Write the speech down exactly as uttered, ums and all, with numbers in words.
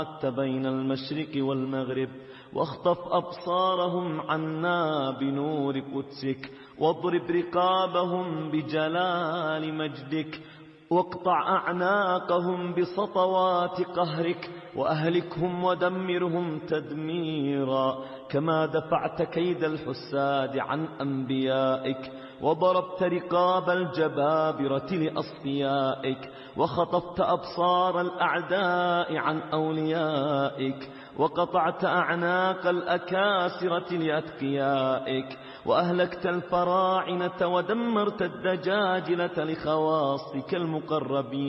بين المشرق والمغرب، واخطف أبصارهم عنا بنور قدسك، واضرب رقابهم بجلال مجدك، واقطع أعناقهم بسطوات قهرك، وأهلكهم ودمرهم تدميرا، كما دفعت كيد الحساد عن أنبيائك، وضربت رقاب الجبابرة لأصفيائك، وخطفت أبصار الأعداء عن أوليائك، وقطعت أعناق الأكاسرة لأتقيائك، وأهلكت الفراعنة ودمرت الدجاجلة لخواصك المقربين.